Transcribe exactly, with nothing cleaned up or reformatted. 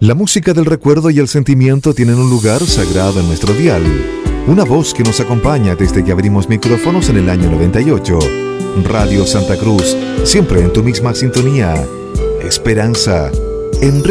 La música del recuerdo y el sentimiento tienen un lugar sagrado en nuestro dial. Una voz que nos acompaña desde que abrimos micrófonos en el año noventa y ocho. Radio Santa Cruz, siempre en tu misma sintonía. Esperanza, Enrique